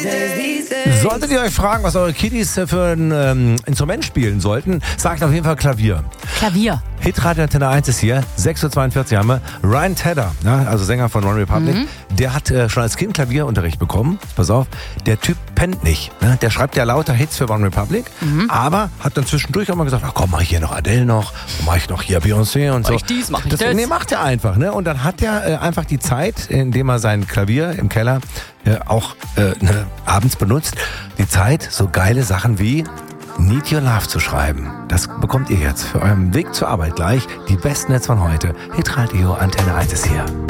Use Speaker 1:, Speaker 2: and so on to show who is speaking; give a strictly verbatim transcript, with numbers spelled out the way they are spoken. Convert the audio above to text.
Speaker 1: Solltet ihr euch fragen, was eure Kiddies für ein ähm, Instrument spielen sollten, sagt auf jeden Fall Klavier.
Speaker 2: Klavier.
Speaker 1: Hitradio Antenne eins ist hier, sechs Uhr zweiundvierzig haben wir. Ryan Tedder, ja, also Sänger von One Republic, mhm. der hat äh, schon als Kind Klavierunterricht bekommen. Pass auf, der Typ pennt nicht. Ne? Der schreibt ja lauter Hits für One Republic, mhm. aber hat dann zwischendurch auch mal gesagt, ach komm, mach ich hier noch Adele noch, mach ich noch hier Beyoncé und so.
Speaker 2: Mach ich dies, mach ich das? das?
Speaker 1: Nee, macht er einfach. Ne? Und dann hat er äh, einfach die Zeit, indem er sein Klavier im Keller äh, auch äh, ne, abends benutzt, die Zeit, so geile Sachen wie Need Your Love zu schreiben. Das bekommt ihr jetzt für euren Weg zur Arbeit gleich. Die besten Hits von heute. Hitradio Antenne eins ist hier.